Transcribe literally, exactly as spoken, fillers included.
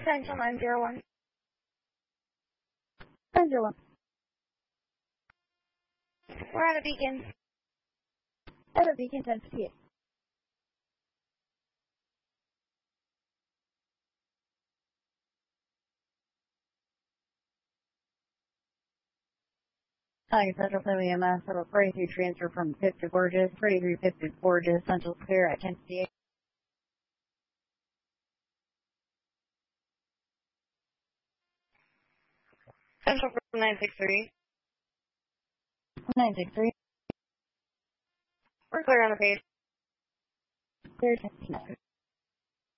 Central nine zero one. nine zero one. We're at a beacon. At a beacon ten fifty-eight. Hi, Central seven E M S. Level forty-three transfer from fifth to Gorgeous. forty-three fifth to Gorgeous. Central clear at ten fifty-eight. Central from nine six three. nine six three. We're clear on the page. Clear ten fifty-nine.